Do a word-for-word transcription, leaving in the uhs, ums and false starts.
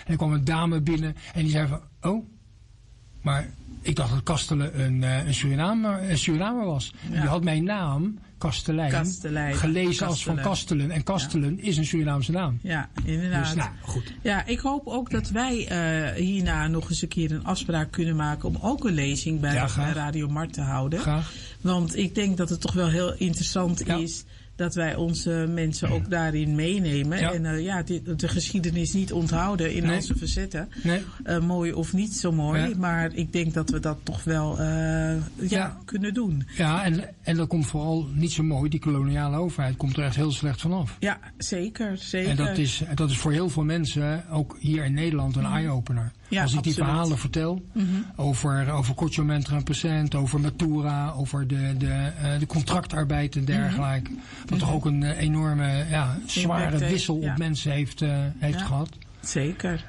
En er kwam een dame binnen en die zei van, oh, maar ik dacht dat Kastelen een, uh, een, Surinamer, een Surinamer was. Ja. Die had mijn naam, Kastelein, Kastelein gelezen Kastelen. Als van Kastelen. En Kastelen ja. is een Surinaamse naam. Ja, inderdaad. Dus, nou, goed. Ja, ik hoop ook dat wij uh, hierna nog eens een keer een afspraak kunnen maken om ook een lezing bij ja, Radio Mart te houden. Graag. Want ik denk dat het toch wel heel interessant ja. is dat wij onze mensen ook daarin meenemen. Ja. En uh, ja, de, de geschiedenis niet onthouden in nee. onze verzetten. Nee. Uh, mooi of niet zo mooi. Ja. Maar ik denk dat we dat toch wel uh, ja, ja. kunnen doen. Ja, en, en dat komt vooral niet zo mooi. Die koloniale overheid komt er echt heel slecht vanaf. Ja, zeker. zeker. En dat is, dat is voor heel veel mensen, ook hier in Nederland, een mm. eye-opener. Ja, als ik absoluut. die verhalen vertel mm-hmm. over, over Corso Mentra en Present, over Matura, over de, de, uh, de contractarbeid en dergelijke. Mm-hmm. Wat mm-hmm. toch ook een uh, enorme ja, zware wissel ja. op mensen heeft, uh, heeft ja, gehad. Zeker.